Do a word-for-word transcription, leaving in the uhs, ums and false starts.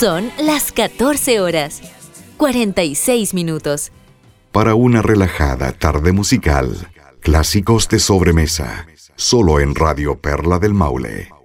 Son las catorce horas, cuarenta y seis minutos. Para una relajada tarde musical, clásicos de sobremesa, solo en Radio Perla del Maule.